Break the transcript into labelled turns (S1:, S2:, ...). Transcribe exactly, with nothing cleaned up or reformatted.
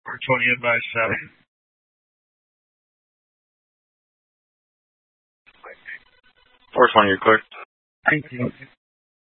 S1: four twenty by seven.
S2: four twenty, you're clear.
S1: Thank you.